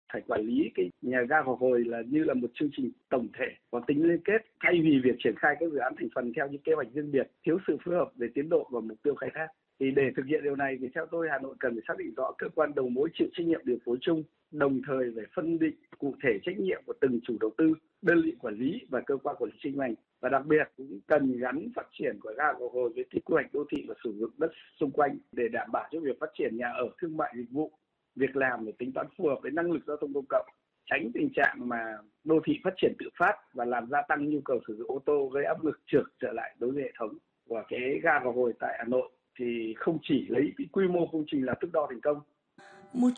phải quản lý cái nhà ga Ngọc Hồi là như là một chương trình tổng thể có tính liên kết, thay vì việc triển khai các dự án thành phần theo những kế hoạch riêng biệt, thiếu sự phối hợp về tiến độ và mục tiêu khai thác. Thì để thực hiện điều này thì theo tôi Hà Nội cần phải xác định rõ cơ quan đầu mối chịu trách nhiệm điều phối chung, đồng thời phải phân định cụ thể trách nhiệm của từng chủ đầu tư, đơn vị quản lý và cơ quan quản lý chuyên ngành, và đặc biệt cũng cần gắn phát triển của ga Ngọc Hồi với quy hoạch đô thị và sử dụng đất xung quanh để đảm bảo cho việc phát triển nhà ở, thương mại, dịch vụ, việc làm để tính toán phù hợp với năng lực giao thông công cộng, tránh tình trạng mà đô thị phát triển tự phát và làm gia tăng nhu cầu sử dụng ô tô, gây áp lực trượt trở lại đối với hệ thống. Và cái ga Ngọc Hồi tại Hà Nội thì không chỉ lấy cái quy mô công trình là thước đo thành công,